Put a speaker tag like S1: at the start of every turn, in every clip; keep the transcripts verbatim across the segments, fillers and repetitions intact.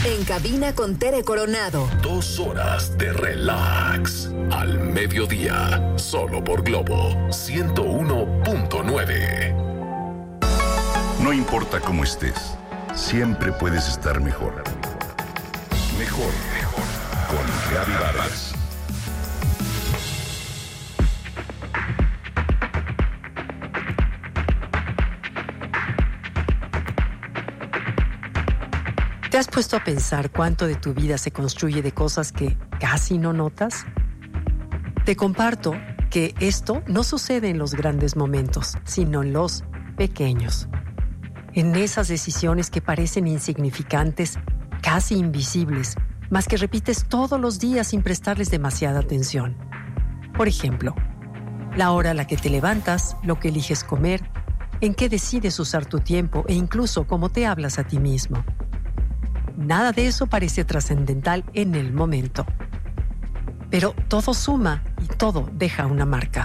S1: En cabina con Tere Coronado.
S2: Dos horas de relax. Al mediodía. Solo por Globo ciento uno punto nueve.
S3: No importa cómo estés, siempre puedes estar mejor. Mejor, mejor. Con Gaby Vargas.
S4: ¿Te has puesto a pensar cuánto de tu vida se construye de cosas que casi no notas? Te comparto que esto no sucede en los grandes momentos, sino en los pequeños. En esas decisiones que parecen insignificantes, casi invisibles, mas que repites todos los días sin prestarles demasiada atención. Por ejemplo, la hora a la que te levantas, lo que eliges comer, en qué decides usar tu tiempo e incluso cómo te hablas a ti mismo. Nada de eso parece trascendental en el momento. Pero todo suma y todo deja una marca.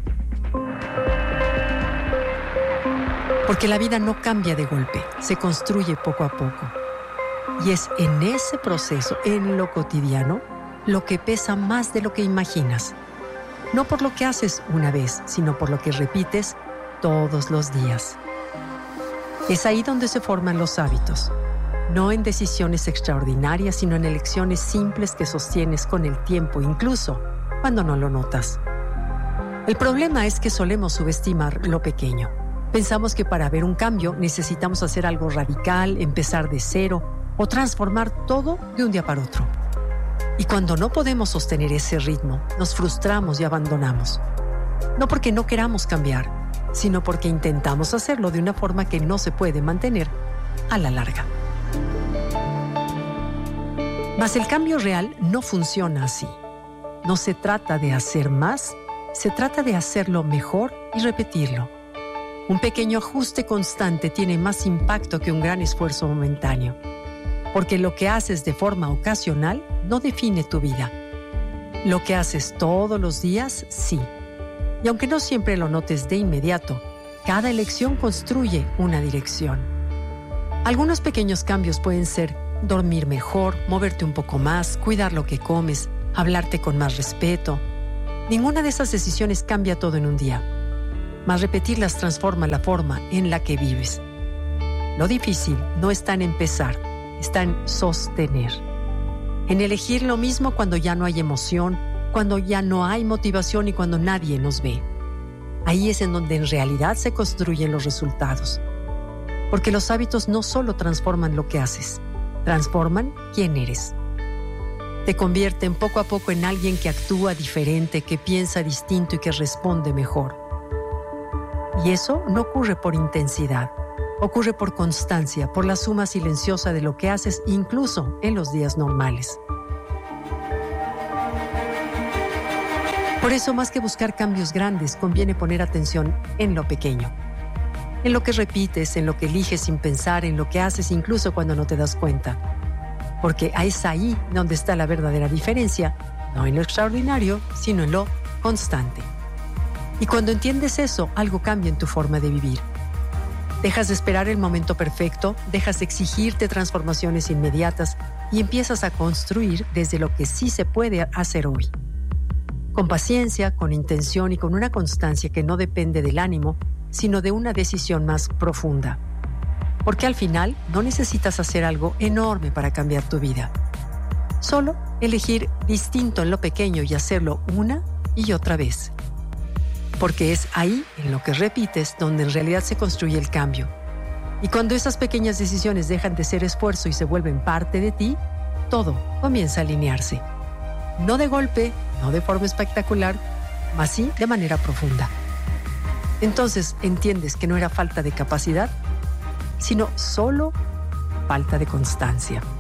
S4: Porque la vida no cambia de golpe, se construye poco a poco. Y es en ese proceso, en lo cotidiano, lo que pesa más de lo que imaginas. No por lo que haces una vez, sino por lo que repites todos los días. Es ahí donde se forman los hábitos. No en decisiones extraordinarias, sino en elecciones simples que sostienes con el tiempo, incluso cuando no lo notas. El problema es que solemos subestimar lo pequeño. Pensamos que para ver un cambio necesitamos hacer algo radical, empezar de cero o transformar todo de un día para otro. Y cuando no podemos sostener ese ritmo, nos frustramos y abandonamos. No porque no queramos cambiar, sino porque intentamos hacerlo de una forma que no se puede mantener a la larga. Mas el cambio real no funciona así. No se trata de hacer más, se trata de hacerlo mejor y repetirlo. Un pequeño ajuste constante tiene más impacto que un gran esfuerzo momentáneo, porque lo que haces de forma ocasional no define tu vida. Lo que haces todos los días, sí. Y aunque no siempre lo notes de inmediato, cada elección construye una dirección. Algunos pequeños cambios pueden ser dormir mejor, moverte un poco más, cuidar lo que comes, hablarte con más respeto. Ninguna de esas decisiones cambia todo en un día, mas repetirlas transforma la forma en la que vives. Lo difícil no está en empezar, está en sostener. En elegir lo mismo cuando ya no hay emoción, cuando ya no hay motivación y cuando nadie nos ve. Ahí es en donde en realidad se construyen los resultados. Porque los hábitos no solo transforman lo que haces, transforman quién eres. Te convierten poco a poco en alguien que actúa diferente, que piensa distinto y que responde mejor. Y eso no ocurre por intensidad, ocurre por constancia, por la suma silenciosa de lo que haces incluso en los días normales. Por eso, más que buscar cambios grandes, conviene poner atención en lo pequeño. En lo que repites, en lo que eliges sin pensar, en lo que haces incluso cuando no te das cuenta. Porque es ahí donde está la verdadera diferencia, no en lo extraordinario, sino en lo constante. Y cuando entiendes eso, algo cambia en tu forma de vivir. Dejas de esperar el momento perfecto, dejas de exigirte transformaciones inmediatas y empiezas a construir desde lo que sí se puede hacer hoy. Con paciencia, con intención y con una constancia que no depende del ánimo, sino de una decisión más profunda. Porque al final no necesitas hacer algo enorme para cambiar tu vida. Solo elegir distinto en lo pequeño y hacerlo una y otra vez. Porque es ahí, en lo que repites, donde en realidad se construye el cambio. Y cuando esas pequeñas decisiones dejan de ser esfuerzo y se vuelven parte de ti, todo comienza a alinearse. No de golpe, no de forma espectacular, mas sí de manera profunda. Entonces entiendes que no era falta de capacidad, sino solo falta de constancia.